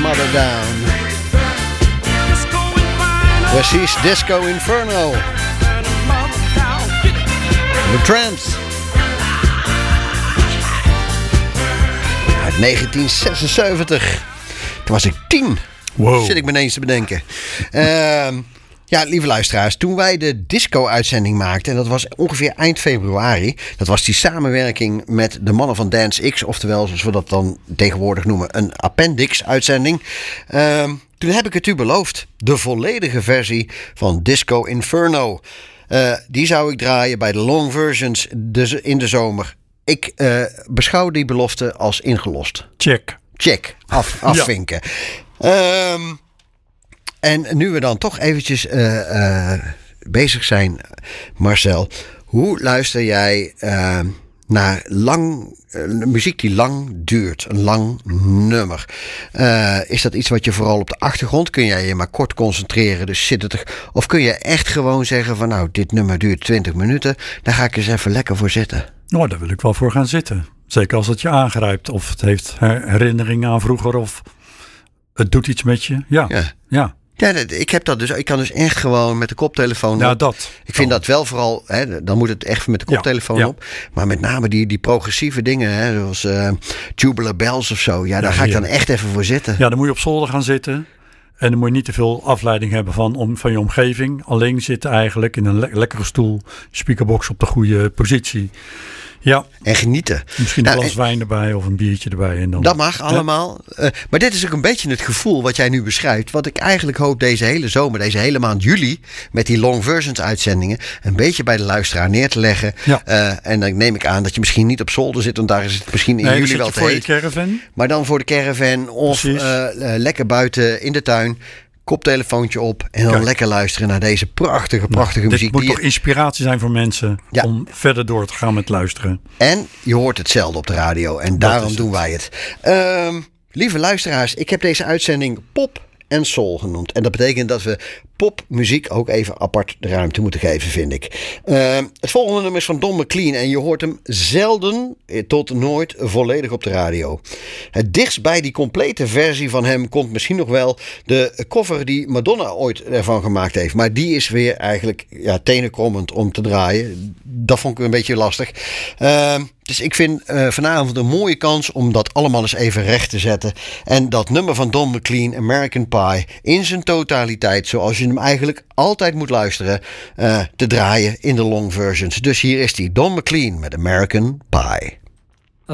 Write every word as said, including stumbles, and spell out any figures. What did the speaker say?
Mother Down. Precies, Disco Inferno. The Tramps. Uit negentien zesenzeventig. Toen was ik tien. Wow. Zit ik me ineens te bedenken. Uh, ja, lieve luisteraars. Toen wij de disco-uitzending maakten... en dat was ongeveer eind februari... dat was die samenwerking met de mannen van Dance X... oftewel, zoals we dat dan tegenwoordig noemen... een appendix-uitzending... Uh, toen heb ik het u beloofd. De volledige versie van Disco Inferno. Uh, die zou ik draaien bij de long versions de, in de zomer. Ik uh, beschouw die belofte als ingelost. Check. Check. Af, afvinken. Ja. Um, en nu we dan toch eventjes uh, uh, bezig zijn, Marcel. Hoe luister jij uh, naar lang, uh, muziek die lang duurt? Een lang nummer. Uh, is dat iets wat je vooral op de achtergrond... kun jij je maar kort concentreren, dus zit het er... of kun je echt gewoon zeggen van... nou, dit nummer duurt twintig minuten... daar ga ik eens even lekker voor zitten. Nou, daar wil ik wel voor gaan zitten. Zeker als het je aangrijpt. Of het heeft herinneringen aan vroeger. Of het doet iets met je. Ja, ja. ja. Ja, ik heb dat dus. Ik kan dus echt gewoon met de koptelefoon ja, op. Dat. Ik vind oh. dat wel vooral, hè, dan moet het echt met de koptelefoon ja, ja. op. Maar met name die, die progressieve dingen, hè, zoals uh, Tubular Bells of zo. Ja, daar ja, ga ik dan echt even voor zitten. Ja, dan moet je op zolder gaan zitten. En dan moet je niet te veel afleiding hebben van, om, van je omgeving. Alleen zitten eigenlijk in een le- lekkere stoel. Speakerbox op de goede positie. Ja. En genieten. Misschien een nou, glas en, wijn erbij of een biertje erbij. En dan, dat mag allemaal. Uh, maar dit is ook een beetje het gevoel wat jij nu beschrijft. Wat ik eigenlijk hoop deze hele zomer, deze hele maand juli... met die long versions uitzendingen... een beetje bij de luisteraar neer te leggen. Ja. Uh, en dan neem ik aan dat je misschien niet op zolder zit... want daar is het misschien in nee, juli wel te voor heet. Je caravan. Maar dan voor de caravan of uh, uh, lekker buiten in de tuin... koptelefoontje op en dan Kijk. lekker luisteren naar deze prachtige, prachtige nou, muziek. Dit moet toch inspiratie zijn voor mensen ja. om verder door te gaan met luisteren. En je hoort hetzelfde op de radio en daarom doen wij het. Uh, lieve luisteraars, ik heb deze uitzending Pop en Soul genoemd. En dat betekent dat we popmuziek ook even apart de ruimte moeten geven, vind ik. Uh, het volgende nummer is van Don McLean en je hoort hem zelden tot nooit volledig op de radio. Het dichtst bij die complete versie van hem komt misschien nog wel de cover die Madonna ooit ervan gemaakt heeft. Maar die is weer eigenlijk ja, tenenkrommend om te draaien. Dat vond ik een beetje lastig. Uh, dus ik vind uh, vanavond een mooie kans om dat allemaal eens even recht te zetten. En dat nummer van Don McLean, American Pie, in zijn totaliteit, zoals je hem eigenlijk altijd moet luisteren, uh, te draaien in de long versions. Dus hier is die Don McLean met American Pie.